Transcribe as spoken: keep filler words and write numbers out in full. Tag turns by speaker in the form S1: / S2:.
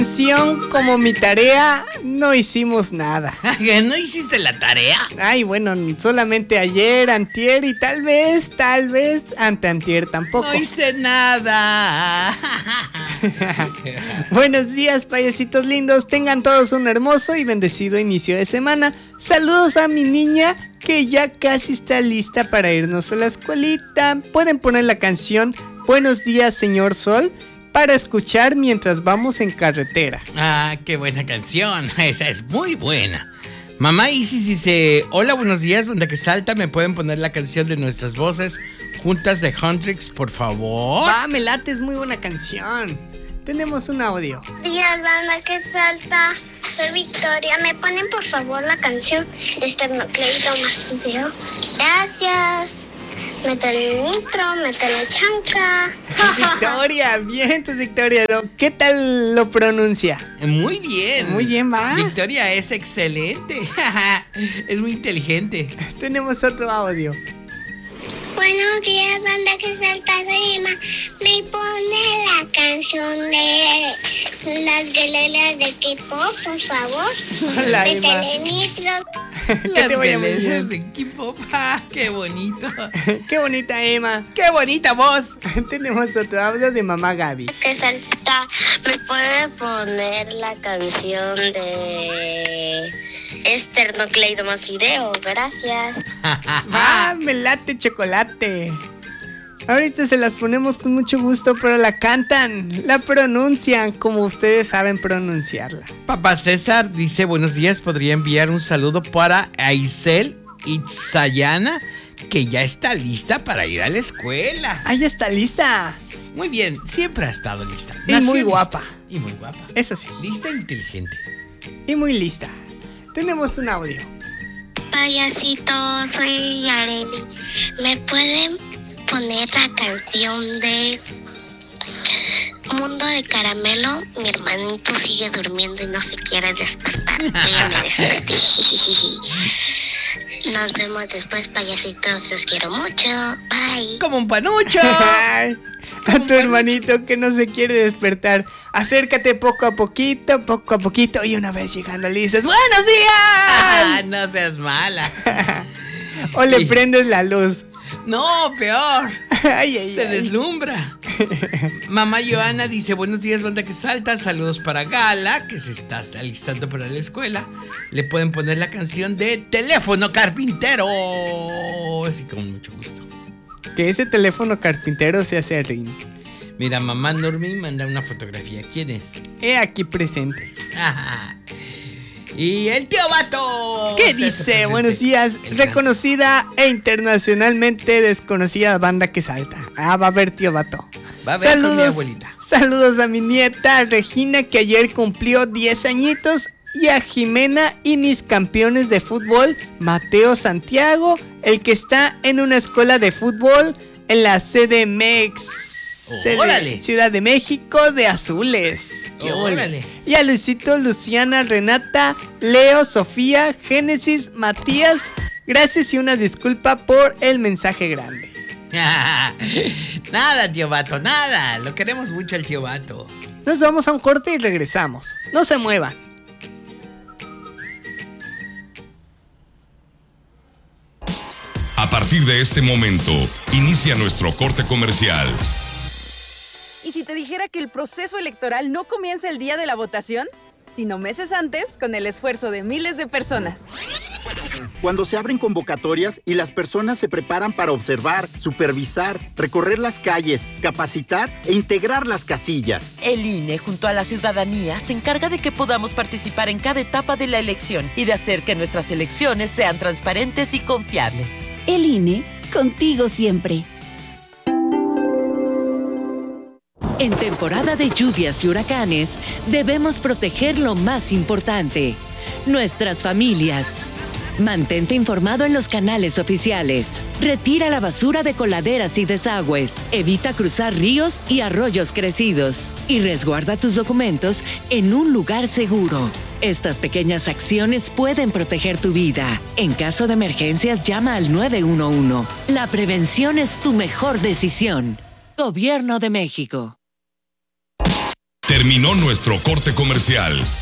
S1: Como mi tarea, no hicimos nada.
S2: ¿No hiciste la tarea?
S1: Ay, bueno, solamente ayer, antier y tal vez, tal vez anteantier tampoco.
S2: No hice nada.
S1: Buenos días, payasitos lindos. Tengan todos un hermoso y bendecido inicio de semana. Saludos a mi niña que ya casi está lista para irnos a la escuelita. Pueden poner la canción Buenos días, señor Sol para escuchar mientras vamos en carretera.
S2: Ah, qué buena canción. Esa es muy buena. Mamá Isis dice: hola, buenos días, banda que salta. ¿Me pueden poner la canción de nuestras voces juntas de Huntrix, por favor?
S1: Va, me late, es muy buena canción. Tenemos un audio.
S3: Buenos días, banda que salta. Soy Victoria. ¿Me ponen por favor la canción de Esternocleido Macizo? Gracias. Métale el intro, métale chancla.
S1: Victoria, bien, entonces Victoria, ¿no? ¿Qué tal lo pronuncia?
S2: Muy bien.
S1: Muy bien, va.
S2: Victoria es excelente. Es muy inteligente.
S1: Tenemos otro audio.
S3: Buenos días, banda que salta de Emma. Me pone la canción de las galeras de K-pop, por favor.
S1: Hola,
S3: de
S1: Emma.
S3: Telenitro.
S1: ¿Qué te voy a decir?
S2: De K-pop. Ah, qué bonito.
S1: Qué bonita Emma.
S2: Qué bonita voz.
S1: Tenemos otro audio de mamá Gaby.
S3: Que salta, ¿me puede poner la canción de Esternocleidomacideo? Gracias.
S1: Ah, me late chocolate. Ahorita se las ponemos con mucho gusto, pero la cantan, la pronuncian como ustedes saben pronunciarla.
S2: Papá César dice: buenos días, podría enviar un saludo para Aisel Itzayana, que ya está lista para ir a la escuela.
S1: Ah, ya está lista.
S2: Muy bien, siempre ha estado lista.
S1: Y
S2: Nació
S1: muy
S2: lista.
S1: guapa.
S2: Y muy guapa.
S1: Eso sí.
S2: Lista e inteligente.
S1: Y muy lista. Tenemos un audio.
S3: Payasito, soy Yareli. ¿Me pueden poner la canción de Mundo de Caramelo? Mi hermanito sigue durmiendo y no se quiere despertar. Yo ya me desperté. Nos vemos después, payasitos. Los quiero mucho. Bye.
S2: Como un panucho.
S1: A tu hermanito que no se quiere despertar. Acércate poco a poquito, poco a poquito. Y una vez llegando le dices: ¡buenos días!
S2: Ah, no seas mala.
S1: O le
S2: Sí.
S1: prendes la luz.
S2: No, peor.
S1: Ay, ay,
S2: Se
S1: ay.
S2: deslumbra. Mamá Joana dice: buenos días, banda que salta. Saludos para Gala, que se está alistando para la escuela. Le pueden poner la canción de Teléfono Carpintero. Así con mucho gusto.
S1: Que ese teléfono carpintero se hace ring.
S2: Mira, mamá Normi manda una fotografía. ¿Quién es?
S1: He aquí presente.
S2: Ajá. Y el tío Vato.
S1: ¿Qué
S2: Se hace
S1: dice?
S2: presente.
S1: Buenos días.
S2: El
S1: Reconocida e internacionalmente desconocida banda que salta. Ah, va a ver, tío Vato.
S2: Va a ver con mi abuelita.
S1: Saludos a mi nieta Regina, que ayer cumplió diez añitos. Y a Jimena y mis campeones de fútbol, Mateo Santiago, el que está en una escuela de fútbol en la C D M X,
S2: ¡Órale!
S1: Ciudad de México, de Azules. ¡Qué
S2: ¡Órale!
S1: Y a Luisito, Luciana, Renata, Leo, Sofía, Génesis, Matías, gracias y una disculpa por el mensaje grande.
S2: Nada, tío Vato, nada. Lo queremos mucho al tío Vato.
S1: Nos vamos a un corte y regresamos. No se muevan.
S4: A partir de este momento, inicia nuestro corte comercial.
S5: ¿Y si te dijera que el proceso electoral no comienza el día de la votación, sino meses antes, con el esfuerzo de miles de personas?
S6: Cuando se abren convocatorias y las personas se preparan para observar, supervisar, recorrer las calles, capacitar e integrar las casillas.
S7: El I N E, junto a la ciudadanía, se encarga de que podamos participar en cada etapa de la elección y de hacer que nuestras elecciones sean transparentes y confiables.
S8: El I N E, contigo siempre.
S9: En temporada de lluvias y huracanes, debemos proteger lo más importante: nuestras familias. Mantente informado en los canales oficiales. Retira la basura de coladeras y desagües. Evita cruzar ríos y arroyos crecidos. Y resguarda tus documentos en un lugar seguro. Estas pequeñas acciones pueden proteger tu vida. En caso de emergencias, llama al nueve uno uno. La prevención es tu mejor decisión. Gobierno de México.
S4: Terminó nuestro corte comercial.